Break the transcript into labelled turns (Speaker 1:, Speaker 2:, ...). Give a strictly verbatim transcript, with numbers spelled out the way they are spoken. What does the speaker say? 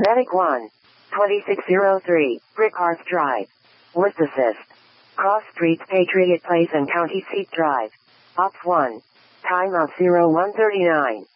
Speaker 1: Medic one. twenty-six oh three, Brickhurst Drive. List assist. Cross Streets, Patriot Place and County Seat Drive. Ops one. Time of zero one thirty-nine.